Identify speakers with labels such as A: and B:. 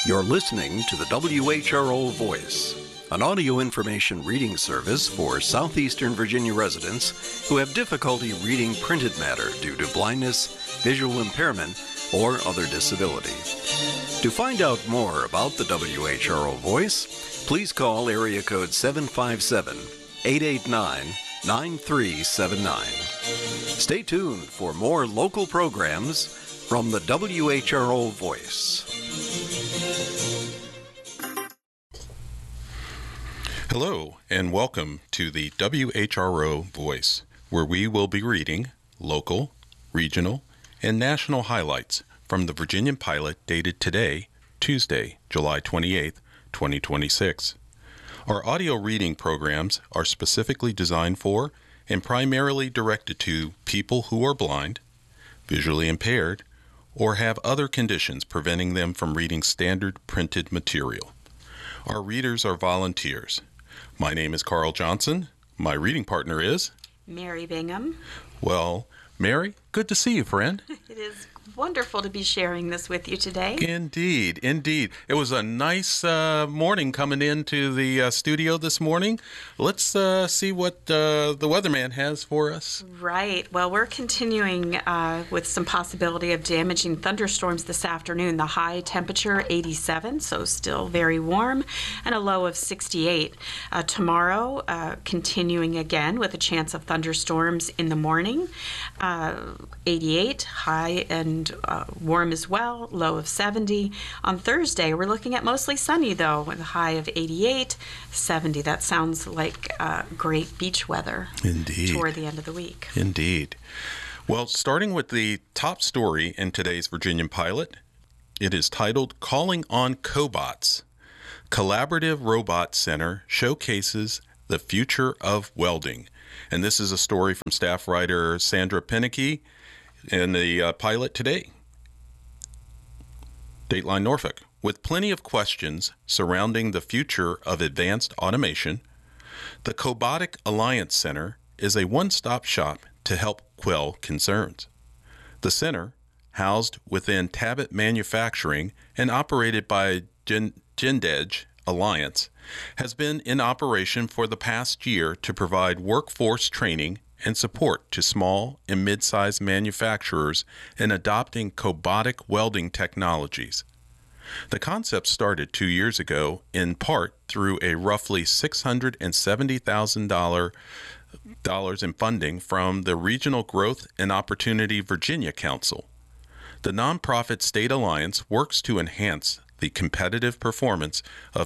A: You're listening to the WHRO Voice, an audio information reading service for southeastern Virginia residents who have difficulty reading printed matter due to blindness, visual impairment, or other disability. To find out more about the WHRO Voice, please call area code 757-889-9379. Stay tuned for more local programs from the WHRO Voice.
B: Hello, and welcome to the WHRO Voice, where we will be reading local, regional, and national highlights from the Virginian Pilot dated today, Tuesday, July 28, 2026. Our audio reading programs are specifically designed for and primarily directed to people who are blind, visually impaired, or have other conditions preventing them from reading standard printed material. Our readers are volunteers. My name is Carl Johnson. My reading partner is
C: Mary Bingham.
B: Well, Mary, good to see you, friend.
C: It is wonderful to be sharing this with you today.
B: Indeed, indeed. It was a nice morning coming into the studio this morning. Let's see what the weatherman has for us.
C: Right. Well, we're continuing with some possibility of damaging thunderstorms this afternoon. The high temperature, 87, so still very warm, and a low of 68. Tomorrow, continuing again with a chance of thunderstorms in the morning, 88, high and warm as well, low of 70. On Thursday, we're looking at mostly sunny, though, with a high of 88, 70. That sounds like great beach weather.
B: Indeed.
C: Toward the end of the week.
B: Indeed. Well, starting with the top story in today's Virginian Pilot, it is titled Calling on Cobots. Collaborative Robot Center showcases the future of welding. And this is a story from staff writer Sandra Penicky in the Pilot today. Dateline Norfolk. With plenty of questions surrounding the future of advanced automation, the Cobotic Alliance Center is a one-stop shop to help quell concerns. The center, housed within Tabit Manufacturing and operated by Gendedge Alliance, has been in operation for the past year to provide workforce training and support to small and mid-sized manufacturers in adopting cobotic welding technologies. The concept started 2 years ago, in part through a roughly $670,000 in funding from the Regional Growth and Opportunity Virginia Council. The nonprofit State Alliance works to enhance the competitive performance of